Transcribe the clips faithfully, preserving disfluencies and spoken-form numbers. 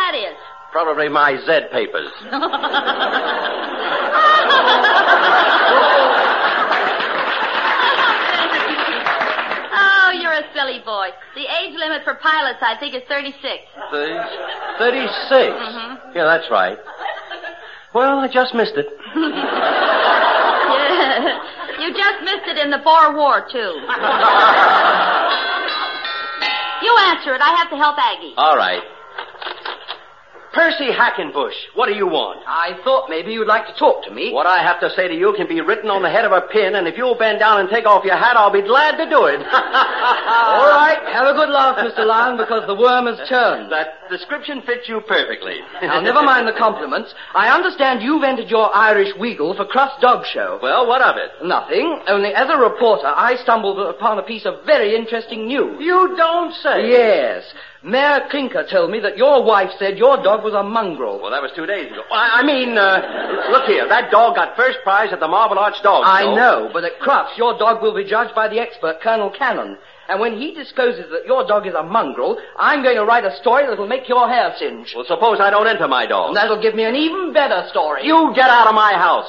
that is? Probably my Z papers. Oh, you're a silly boy. The age limit for pilots, I think, is thirty-six. thirty-six? Mm-hmm. Yeah, that's right. Well, I just missed it. Yeah. You just missed it in the Boer War, too. You answer it. I have to help Aggie. All right. Percy Hackenbush, what do you want? I thought maybe you'd like to talk to me. What I have to say to you can be written on the head of a pin, and if you'll bend down and take off your hat, I'll be glad to do it. All right, have a good laugh, Mister Lion, because the worm has turned. That description fits you perfectly. Now, never mind the compliments. I understand you've entered your Irish Weagle for Crust Dog Show. Well, what of it? Nothing. Only as a reporter, I stumbled upon a piece of very interesting news. You don't say. Yes. Mayor Clinker told me that your wife said your dog was a mongrel. Well, that was two days ago. I, I mean, uh, look here. That dog got first prize at the Marble Arch Dog Show. I know, but at Crufts, your dog will be judged by the expert, Colonel Cannon. And when he discloses that your dog is a mongrel, I'm going to write a story that'll make your hair singe. Well, suppose I don't enter my dog. And that'll give me an even better story. You get out of my house.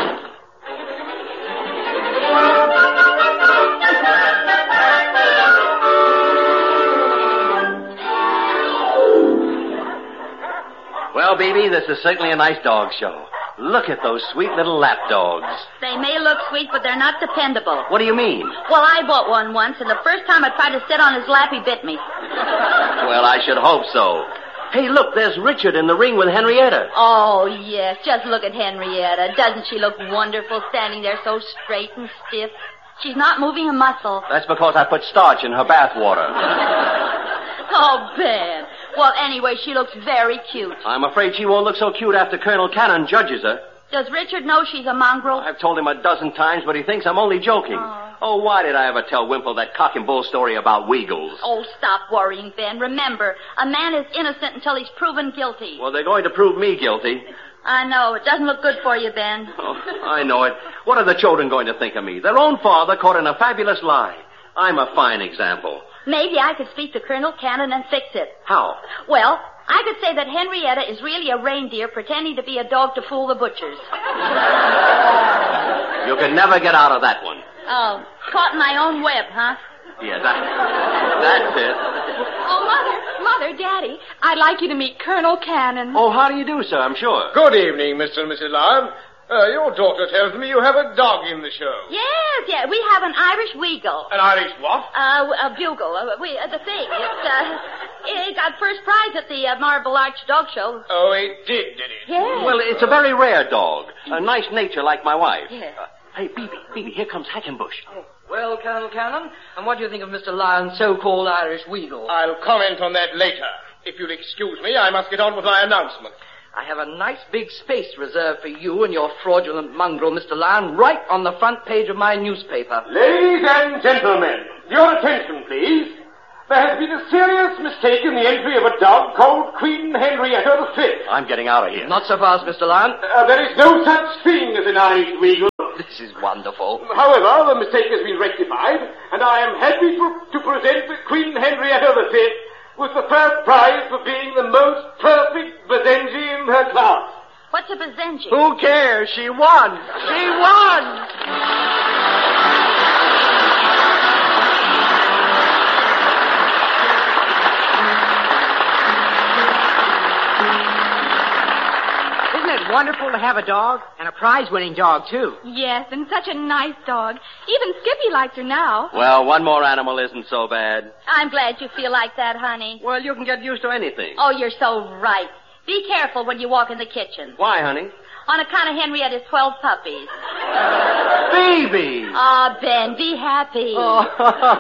Well, baby, this is certainly a nice dog show. Look at those sweet little lap dogs. They may look sweet, but they're not dependable. What do you mean? Well, I bought one once, and the first time I tried to sit on his lap, he bit me. Well, I should hope so. Hey, look, there's Richard in the ring with Henrietta. Oh, yes, just look at Henrietta. Doesn't she look wonderful standing there so straight and stiff? She's not moving a muscle. That's because I put starch in her bath water. Oh, Ben. Well, anyway, she looks very cute. I'm afraid she won't look so cute after Colonel Cannon judges her. Does Richard know she's a mongrel? I've told him a dozen times, but he thinks I'm only joking. Oh, oh why did I ever tell Wimple that cock and bull story about Weagles? Oh, stop worrying, Ben. Remember, a man is innocent until he's proven guilty. Well, they're going to prove me guilty. I know. It doesn't look good for you, Ben. Oh, I know it. What are the children going to think of me? Their own father caught in a fabulous lie. I'm a fine example. Maybe I could speak to Colonel Cannon and fix it. How? Well, I could say that Henrietta is really a reindeer pretending to be a dog to fool the butchers. You can never get out of that one. Oh, caught in my own web, huh? Yeah, that, that's it. Oh, Mother, Mother, Daddy, I'd like you to meet Colonel Cannon. Oh, how do you do, sir? I'm sure. Good evening, Mister and Missus Lion. Uh, your daughter tells me you have a dog in the show. Yes, yeah, we have an Irish Weagle. An Irish what? Uh, a bugle. Uh, we, uh, the thing. It's, uh, it got first prize at the uh, Marble Arch Dog Show. Oh, it did, did it? Yes. Well, it's a very rare dog. A nice nature like my wife. Yes. Uh, hey, Phoebe, Phoebe, here comes Hackenbush. Oh, well, Colonel Cannon, and what do you think of Mister Lyon's so-called Irish Weagle? I'll comment on that later. If you'll excuse me, I must get on with my announcement. I have a nice big space reserved for you and your fraudulent mongrel, Mister Lyon, right on the front page of my newspaper. Ladies and gentlemen, your attention, please. There has been a serious mistake in the entry of a dog called Queen Henrietta the Fifth. I'm getting out of here. Not so fast, Mister Lyon. Uh, there is no such thing as an Irish Weagle. This is wonderful. However, the mistake has been rectified, and I am happy to, to present the Queen Henrietta the Fifth with the first prize for being the most perfect Bazenji in her class. What's a Bazenji? Who cares? She won. She won. Isn't it wonderful to have a dog? And a prize-winning dog, too. Yes, and such a nice dog. Even Skippy likes her now. Well, one more animal isn't so bad. I'm glad you feel like that, honey. Well, you can get used to anything. Oh, you're so right. Be careful when you walk in the kitchen. Why, honey? On account of Henrietta's twelve puppies. Baby! Ah, Ben, be happy. Oh.